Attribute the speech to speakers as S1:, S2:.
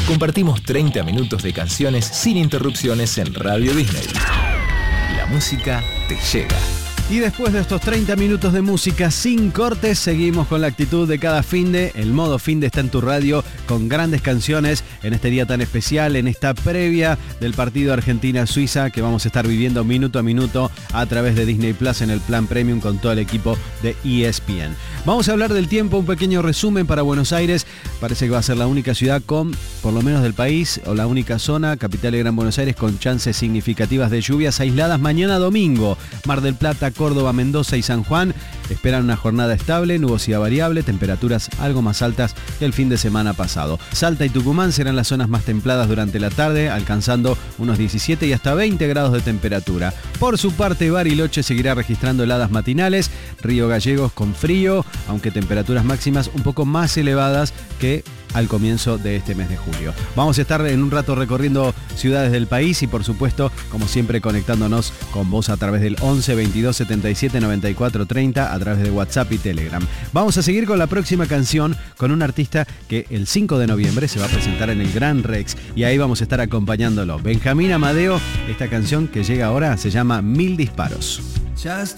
S1: Compartimos 30 minutos de canciones sin interrupciones en Radio Disney. La música te llega.
S2: Y después de estos 30 minutos de música sin cortes, seguimos con la actitud de cada finde. El modo finde está en tu radio con grandes canciones en este día tan especial, en esta previa del partido Argentina-Suiza que vamos a estar viviendo minuto a minuto a través de Disney Plus en el plan Premium con todo el equipo de ESPN. Vamos a hablar del tiempo, un pequeño resumen para Buenos Aires. Parece que va a ser la única ciudad con, por lo menos del país, o la única zona, capital de Gran Buenos Aires, con chances significativas de lluvias aisladas mañana domingo. Mar del Plata, Córdoba, Mendoza y San Juan esperan una jornada estable, nubosidad variable, temperaturas algo más altas que el fin de semana pasado. Salta y Tucumán serán las zonas más templadas durante la tarde, alcanzando unos 17 y hasta 20 grados de temperatura. Por su parte, Bariloche seguirá registrando heladas matinales, Río Gallegos con frío, aunque temperaturas máximas un poco más elevadas que al comienzo de este mes de julio. Vamos a estar en un rato recorriendo ciudades del país y por supuesto, como siempre, conectándonos con vos a través del 11 22 77 94 30 a través de WhatsApp y Telegram. Vamos a seguir con la próxima canción con un artista que el 5 de noviembre se va a presentar en el Gran Rex y ahí vamos a estar acompañándolo. Benjamín Amadeo, esta canción que llega ahora se llama 1000 disparos.